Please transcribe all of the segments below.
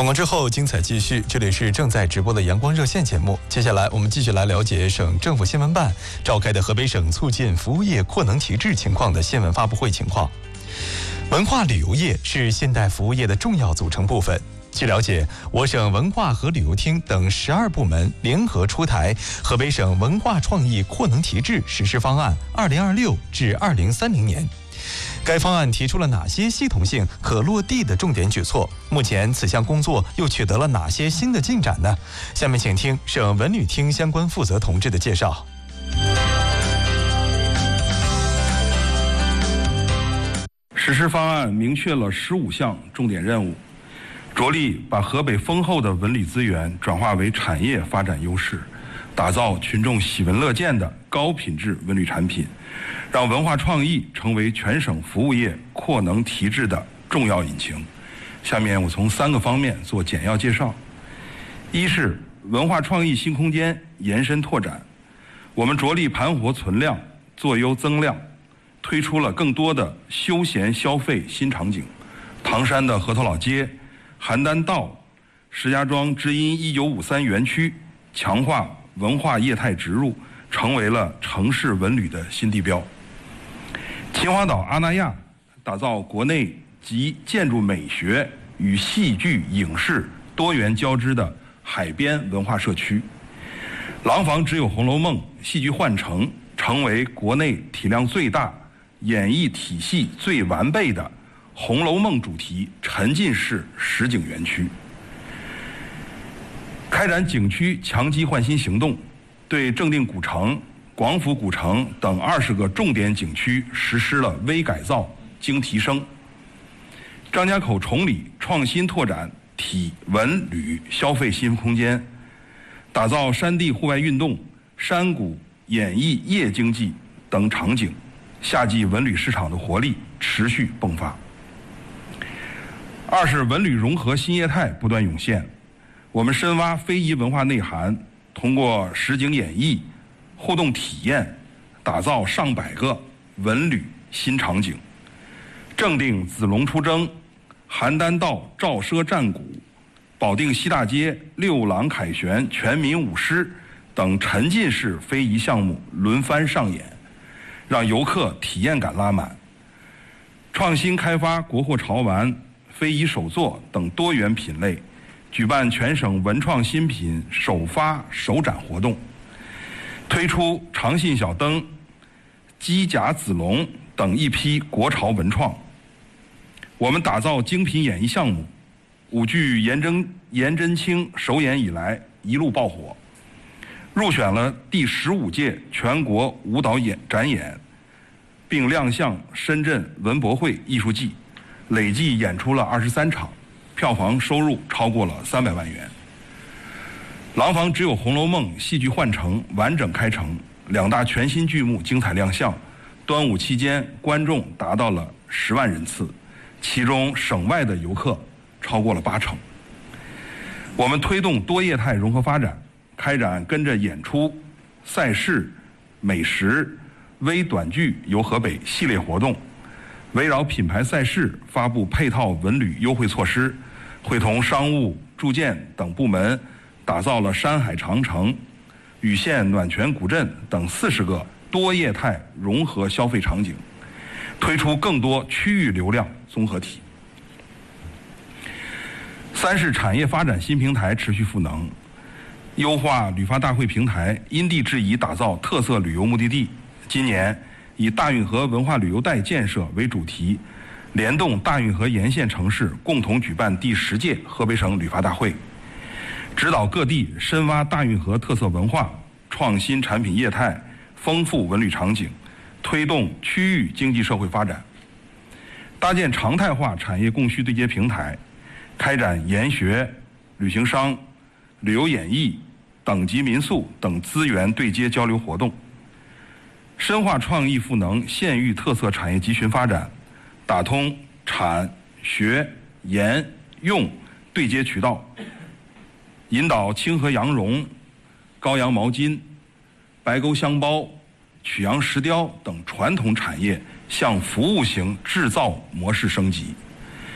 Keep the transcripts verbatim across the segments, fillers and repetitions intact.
广告之后，精彩继续。这里是正在直播的阳光热线节目。接下来，我们继续来了解省政府新闻办召开的河北省促进服务业扩能提质情况的新闻发布会情况。文化旅游业是现代服务业的重要组成部分。据了解，我省文化和旅游厅等十二部门联合出台河北省文化创意扩能提质实施方案二零二六至二零三零年。该方案提出了哪些系统性可落地的重点举措？目前此项工作又取得了哪些新的进展呢？下面请听省文旅厅相关负责同志的介绍。 实施方案明确了十五项重点任务，着力把河北丰厚的文旅资源转化为产业发展优势，打造群众喜闻乐见的高品质文旅产品，让文化创意成为全省服务业扩能提质的重要引擎。下面我从三个方面做简要介绍。一是文化创意新空间延伸拓展，我们着力盘活存量，做优增量，推出了更多的休闲消费新场景。唐山的河头老街、邯郸道、石家庄知音一九五三园区，强化文化业态植入，成为了城市文旅的新地标。秦皇岛阿那亚打造国内集建筑美学与戏剧影视多元交织的海边文化社区。廊坊只有《红楼梦》戏剧换乘，成为国内体量最大、演绎体系最完备的《红楼梦》主题沉浸式实景园区。开展景区强基换新行动，对正定古城、广府古城等二十个重点景区实施了微改造、精提升。张家口崇礼创新拓展体文旅消费新空间，打造山地户外运动、山谷演艺夜经济等场景，夏季文旅市场的活力持续迸发。二是文旅融合新业态不断涌现，我们深挖非遗文化内涵，通过实景演绎、互动体验，打造上百个文旅新场景。正定子龙出征、邯郸道赵奢战鼓、保定西大街六郎凯旋全民舞狮等沉浸式非遗项目轮番上演，让游客体验感拉满。创新开发国货潮玩、非遗手作等多元品类，举办全省文创新品首发首展活动，推出长信小灯、机甲子龙等一批国潮文创。我们打造精品演艺项目，舞剧颜真颜真卿首演以来一路爆火，入选了第十五届全国舞蹈演展演，并亮相深圳文博会艺术季，累计演出了二十三场，票房收入超过了三百万元。廊坊只有《红楼梦》戏剧换乘完整开成，两大全新剧目精彩亮相。端午期间，观众达到了十万人次，其中省外的游客超过了八成。我们推动多业态融合发展，开展跟着演出、赛事、美食、微短剧游河北系列活动，围绕品牌赛事发布配套文旅优惠措施，会同商务、住建等部门打造了山海长城、禹县暖泉古镇等四十个多业态融合消费场景，推出更多区域流量综合体。三是产业发展新平台持续赋能，优化旅发大会平台，因地制宜打造特色旅游目的地。今年以大运河文化旅游带建设为主题，联动大运河沿线城市共同举办第十届河北省旅发大会，指导各地深挖大运河特色文化、创新产品业态、丰富文旅场景，推动区域经济社会发展，搭建常态化产业供需对接平台，开展研学、旅行商、旅游演艺、等级民宿等资源对接交流活动，深化创意赋能县域特色产业集群发展，打通产、学、研、用对接渠道，引导清河羊绒、高阳毛巾、白沟香包、曲阳石雕等传统产业向服务型制造模式升级，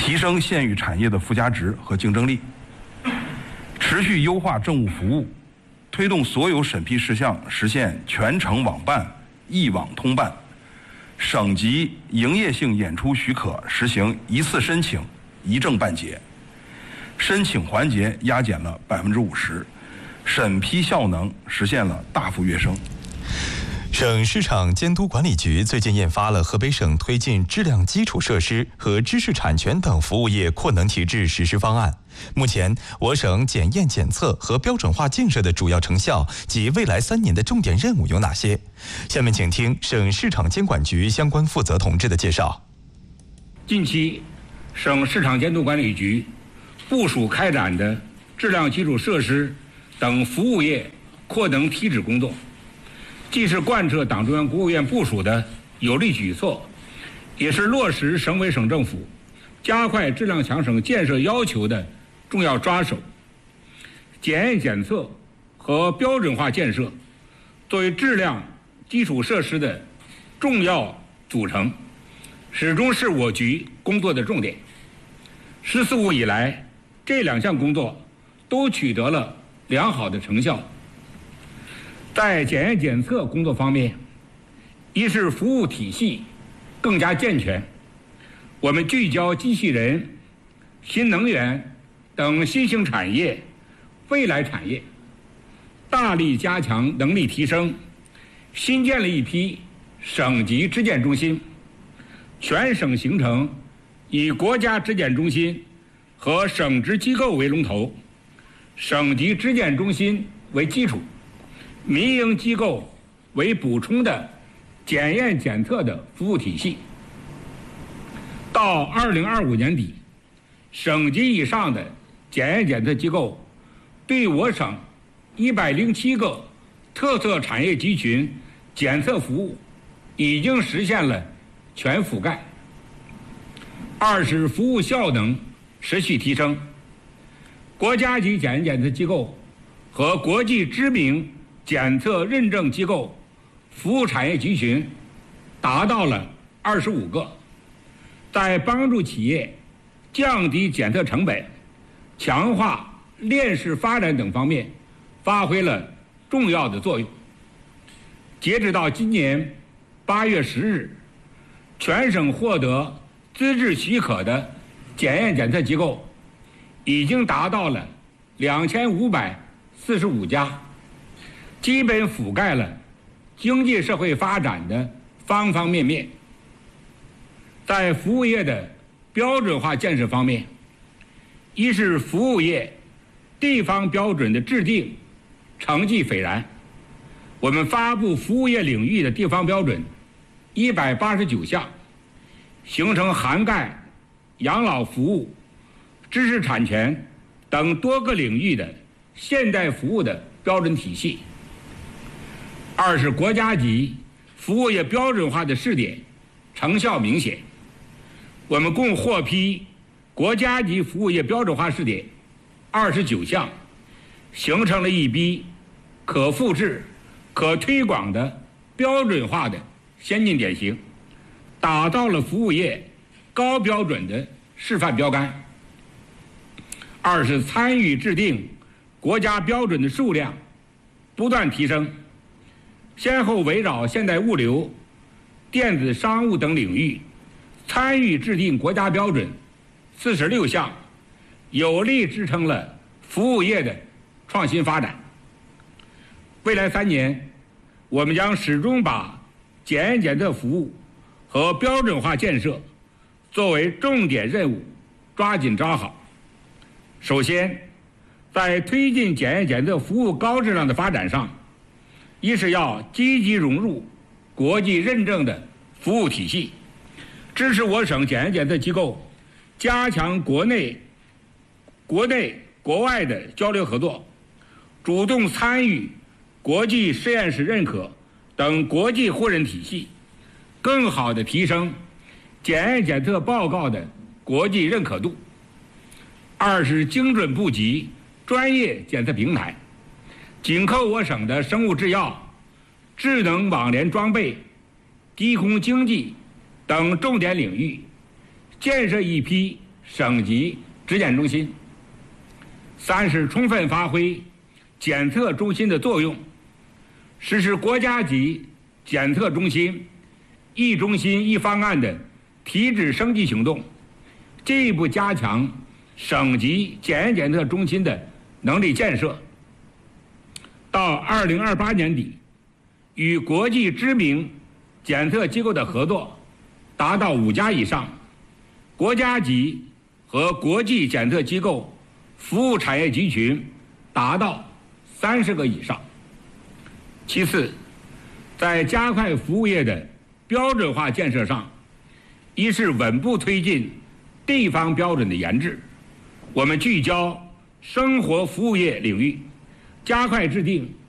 提升县域产业的附加值和竞争力，持续优化政务服务，推动所有审批事项实现全程网办、一网通办。省级营业性演出许可实行一次申请、一证办结，申请环节压减了百分之五十，审批效能实现了大幅跃升。 省市场监督管理局最近印发了河北省推进质量基础设施和知识产权等服务业扩能提质实施方案。目前，我省检验检测和标准化建设的主要成效及未来三年的重点任务有哪些？下面请听省市场监管局相关负责同志的介绍。 近期，省市场监督管理局部署开展的质量基础设施等服务业扩能提质工作，既是贯彻党中央、国务院部署的有力举措，也是落实省委省政府加快质量强省建设要求的重要抓手。检验检测和标准化建设作为质量基础设施的重要组成，始终是我局工作的重点。十四五以来，这两项工作都取得了良好的成效。在检验检测工作方面，一是服务体系更加健全，我们聚焦机器人、新能源等新兴产业、未来产业，大力加强能力提升，新建了一批省级质检中心，全省形成以国家质检中心和省直机构为龙头，省级质检中心为基础，民营机构为补充的检验检测的服务体系。到二零二五年底，省级以上的检验检测机构对我省一百零七个特色产业集群检测服务已经实现了全覆盖。二是服务效能持续提升，国家级检验检测机构和国际知名检测认证机构服务产业集群达到了二十五个，在帮助企业降低检测成本、强化链式发展等方面发挥了重要的作用。截止到今年八月十日，全省获得资质许可的检验检测机构已经达到了两千五百四十五家，基本覆盖了经济社会发展的方方面面。在服务业的标准化建设方面，一是服务业地方标准的制定成绩斐然，我们发布服务业领域的地方标准一百八十九项，形成涵盖养老服务、知识产权等多个领域的现代服务的标准体系。二是国家级服务业标准化的试点成效明显，我们共获批国家级服务业标准化试点二十九项，形成了一批可复制、可推广的标准化的先进典型，打造了服务业高标准的示范标杆。二是参与制定国家标准的数量不断提升，先后围绕现代物流、电子商务等领域参与制定国家标准四十六项，有力支撑了服务业的创新发展。未来三年，我们将始终把检验检测服务和标准化建设作为重点任务，抓紧抓好。首先，在推进检验检测服务高质量的发展上，一是要积极融入国际认证的服务体系，支持我省检验检测机构加强国内、国内国外的交流合作，主动参与国际实验室认可等国际互认体系，更好地提升检验检测报告的国际认可度。二是精准布局专业检测平台，紧扣我省的生物制药、智能网联装备、低空经济等重点领域，建设一批省级质检中心。三是充分发挥检测中心的作用，实施国家级检测中心一中心一方案的提质升级行动，进一步加强省级检验检测中心的能力建设。到二零二八年底，与国际知名检测机构的合作达到五家以上，国家级和国际检测机构服务产业集群达到三十个以上。其次，在加快服务业的标准化建设上，一是稳步推进地方标准的研制，我们聚焦生活服务业领域，加快制定